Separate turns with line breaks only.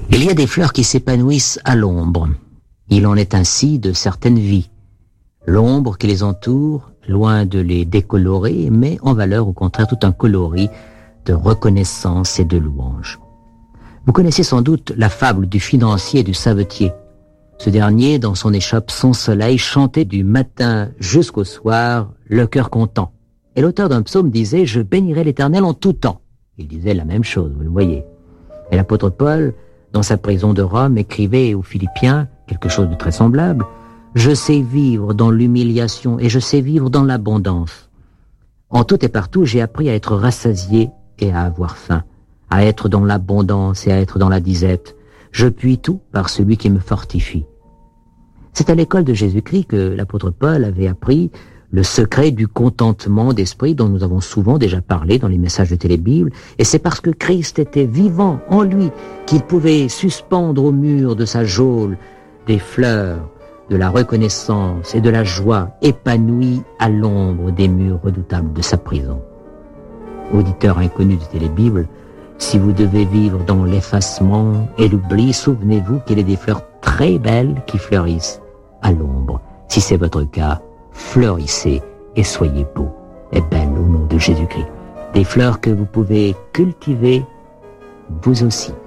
Il y a des fleurs qui s'épanouissent à l'ombre. Il en est ainsi de certaines vies. L'ombre qui les entoure, loin de les décolorer, met en valeur au contraire tout un coloris de reconnaissance et de louange. Vous connaissez sans doute la fable du financier et du savetier. Ce dernier, dans son échoppe sans soleil, chantait du matin jusqu'au soir, le cœur content. Et l'auteur d'un psaume disait « Je bénirai l'Éternel en tout temps ». Il disait la même chose, vous le voyez. Et l'apôtre Paul, dans sa prison de Rome, écrivait aux Philippiens quelque chose de très semblable. « Je sais vivre dans l'humiliation et je sais vivre dans l'abondance. En tout et partout, j'ai appris à être rassasié et à avoir faim, à être dans l'abondance et à être dans la disette. Je puis tout par celui qui me fortifie. » C'est à l'école de Jésus-Christ que l'apôtre Paul avait appris le secret du contentement d'esprit dont nous avons souvent déjà parlé dans les messages de Télébible, et c'est parce que Christ était vivant en lui qu'il pouvait suspendre au mur de sa geôle des fleurs de la reconnaissance et de la joie épanouies à l'ombre des murs redoutables de sa prison. Auditeur inconnu de Télébible, si vous devez vivre dans l'effacement et l'oubli, souvenez-vous qu'il y a des fleurs très belles qui fleurissent à l'ombre. Si c'est votre cas, fleurissez et soyez beaux et belles au nom de Jésus-Christ. Des fleurs que vous pouvez cultiver vous aussi.